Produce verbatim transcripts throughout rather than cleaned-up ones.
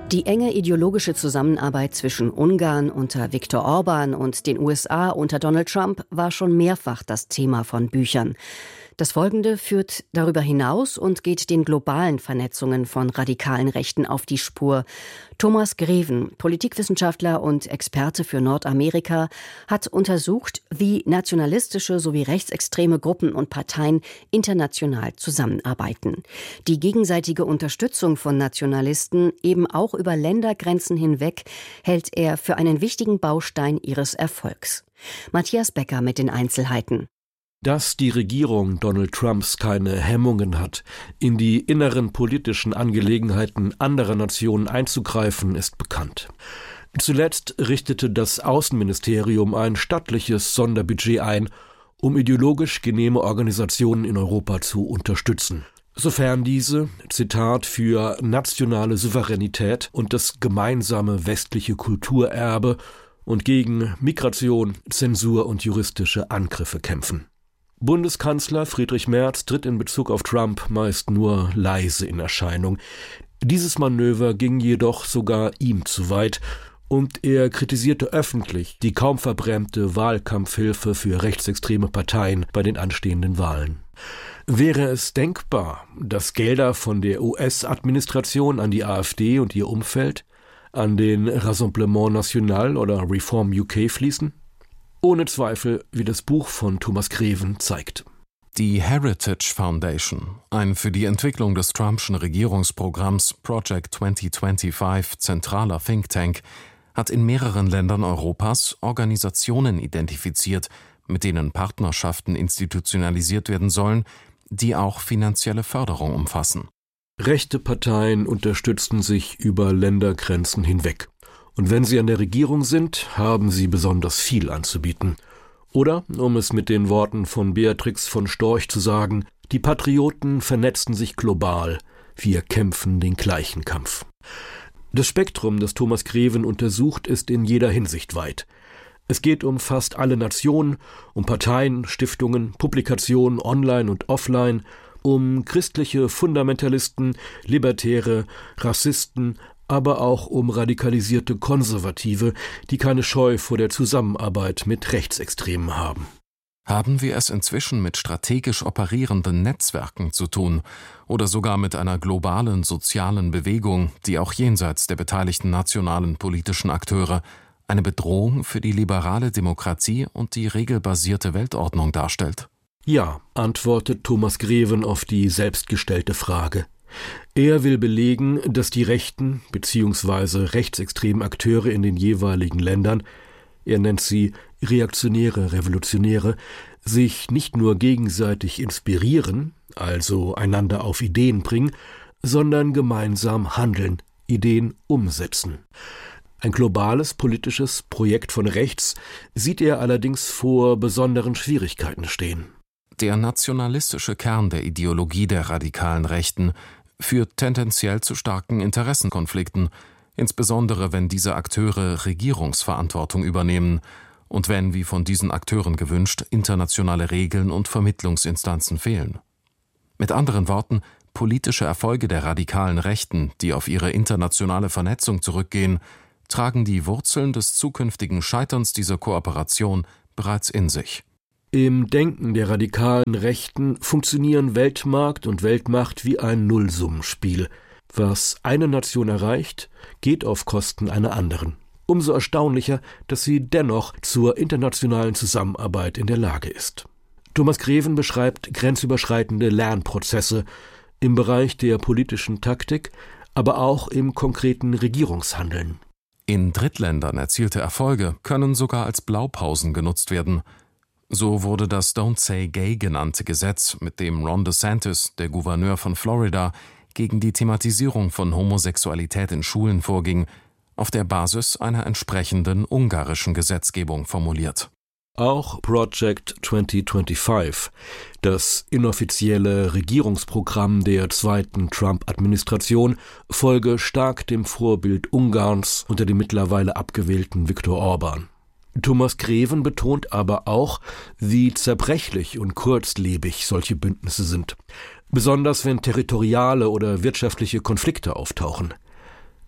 Die enge ideologische Zusammenarbeit zwischen Ungarn unter Viktor Orban und den U S A unter Donald Trump war schon mehrfach das Thema von Büchern. Das Folgende führt darüber hinaus und geht den globalen Vernetzungen von radikalen Rechten auf die Spur. Thomas Greven, Politikwissenschaftler und Experte für Nordamerika, hat untersucht, wie nationalistische sowie rechtsextreme Gruppen und Parteien international zusammenarbeiten. Die gegenseitige Unterstützung von Nationalisten, eben auch über Ländergrenzen hinweg, hält er für einen wichtigen Baustein ihres Erfolgs. Matthias Becker mit den Einzelheiten. Dass die Regierung Donald Trumps keine Hemmungen hat, in die inneren politischen Angelegenheiten anderer Nationen einzugreifen, ist bekannt. Zuletzt richtete das Außenministerium ein stattliches Sonderbudget ein, um ideologisch genehme Organisationen in Europa zu unterstützen. Sofern diese, Zitat, für nationale Souveränität und das gemeinsame westliche Kulturerbe und gegen Migration, Zensur und juristische Angriffe kämpfen. Bundeskanzler Friedrich Merz tritt in Bezug auf Trump meist nur leise in Erscheinung. Dieses Manöver ging jedoch sogar ihm zu weit und er kritisierte öffentlich die kaum verbrämte Wahlkampfhilfe für rechtsextreme Parteien bei den anstehenden Wahlen. Wäre es denkbar, dass Gelder von der U S-Administration an die AfD und ihr Umfeld, an den Rassemblement National oder Reform U K fließen? Ohne Zweifel, wie das Buch von Thomas Greven zeigt. Die Heritage Foundation, ein für die Entwicklung des Trumpschen Regierungsprogramms Project zwanzig fünfundzwanzig zentraler Think Tank, hat in mehreren Ländern Europas Organisationen identifiziert, mit denen Partnerschaften institutionalisiert werden sollen, die auch finanzielle Förderung umfassen. Rechte Parteien unterstützen sich über Ländergrenzen hinweg. Und wenn sie an der Regierung sind, haben sie besonders viel anzubieten. Oder, um es mit den Worten von Beatrix von Storch zu sagen, die Patrioten vernetzen sich global, wir kämpfen den gleichen Kampf. Das Spektrum, das Thomas Greven untersucht, ist in jeder Hinsicht weit. Es geht um fast alle Nationen, um Parteien, Stiftungen, Publikationen online und offline, um christliche Fundamentalisten, Libertäre, Rassisten, aber auch um radikalisierte Konservative, die keine Scheu vor der Zusammenarbeit mit Rechtsextremen haben. Haben wir es inzwischen mit strategisch operierenden Netzwerken zu tun oder sogar mit einer globalen sozialen Bewegung, die auch jenseits der beteiligten nationalen politischen Akteure eine Bedrohung für die liberale Demokratie und die regelbasierte Weltordnung darstellt? Ja, antwortet Thomas Greven auf die selbstgestellte Frage. Er will belegen, dass die rechten bzw. rechtsextremen Akteure in den jeweiligen Ländern, er nennt sie reaktionäre Revolutionäre, sich nicht nur gegenseitig inspirieren, also einander auf Ideen bringen, sondern gemeinsam handeln, Ideen umsetzen. Ein globales politisches Projekt von rechts sieht er allerdings vor besonderen Schwierigkeiten stehen. Der nationalistische Kern der Ideologie der radikalen Rechten führt tendenziell zu starken Interessenkonflikten, insbesondere wenn diese Akteure Regierungsverantwortung übernehmen und wenn, wie von diesen Akteuren gewünscht, internationale Regeln und Vermittlungsinstanzen fehlen. Mit anderen Worten, politische Erfolge der radikalen Rechten, die auf ihre internationale Vernetzung zurückgehen, tragen die Wurzeln des zukünftigen Scheiterns dieser Kooperation bereits in sich. Im Denken der radikalen Rechten funktionieren Weltmarkt und Weltmacht wie ein Nullsummenspiel. Was eine Nation erreicht, geht auf Kosten einer anderen. Umso erstaunlicher, dass sie dennoch zur internationalen Zusammenarbeit in der Lage ist. Thomas Greven beschreibt grenzüberschreitende Lernprozesse im Bereich der politischen Taktik, aber auch im konkreten Regierungshandeln. In Drittländern erzielte Erfolge können sogar als Blaupausen genutzt werden. So wurde das Don't Say Gay genannte Gesetz, mit dem Ron DeSantis, der Gouverneur von Florida, gegen die Thematisierung von Homosexualität in Schulen vorging, auf der Basis einer entsprechenden ungarischen Gesetzgebung formuliert. Auch Project zwanzig fünfundzwanzig, das inoffizielle Regierungsprogramm der zweiten Trump-Administration, folge stark dem Vorbild Ungarns unter dem mittlerweile abgewählten Viktor Orban. Thomas Greven betont aber auch, wie zerbrechlich und kurzlebig solche Bündnisse sind, besonders wenn territoriale oder wirtschaftliche Konflikte auftauchen.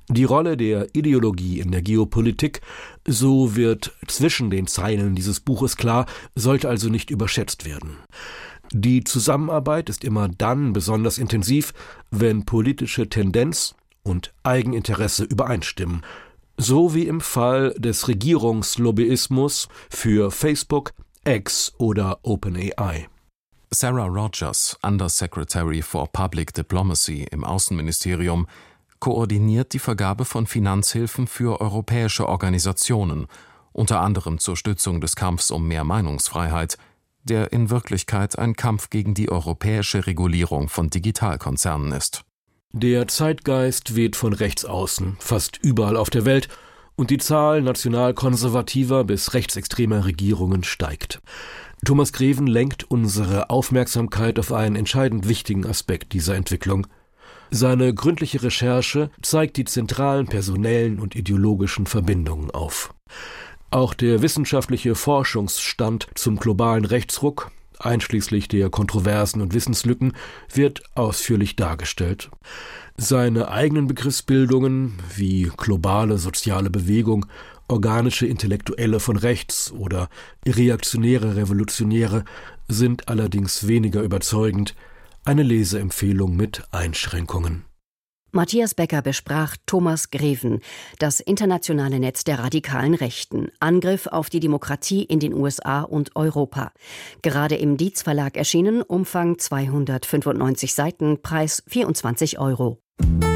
Die Rolle der Ideologie in der Geopolitik, so wird zwischen den Zeilen dieses Buches klar, sollte also nicht überschätzt werden. Die Zusammenarbeit ist immer dann besonders intensiv, wenn politische Tendenz und Eigeninteresse übereinstimmen, so wie im Fall des Regierungslobbyismus für Facebook, X oder OpenAI. Sarah Rogers, Undersecretary for Public Diplomacy im Außenministerium, koordiniert die Vergabe von Finanzhilfen für europäische Organisationen, unter anderem zur Stützung des Kampfs um mehr Meinungsfreiheit, der in Wirklichkeit ein Kampf gegen die europäische Regulierung von Digitalkonzernen ist. Der Zeitgeist weht von rechts außen, fast überall auf der Welt, und die Zahl nationalkonservativer bis rechtsextremer Regierungen steigt. Thomas Greven lenkt unsere Aufmerksamkeit auf einen entscheidend wichtigen Aspekt dieser Entwicklung. Seine gründliche Recherche zeigt die zentralen personellen und ideologischen Verbindungen auf. Auch der wissenschaftliche Forschungsstand zum globalen Rechtsruck, einschließlich der Kontroversen und Wissenslücken, wird ausführlich dargestellt. Seine eigenen Begriffsbildungen wie globale soziale Bewegung, organische Intellektuelle von rechts oder reaktionäre Revolutionäre sind allerdings weniger überzeugend. Eine Leseempfehlung mit Einschränkungen. Matthias Becker besprach Thomas Greven, das internationale Netz der radikalen Rechten, Angriff auf die Demokratie in den U S A und Europa. Gerade im Dietz Verlag erschienen, Umfang zweihundertfünfundneunzig Seiten, Preis vierundzwanzig Euro.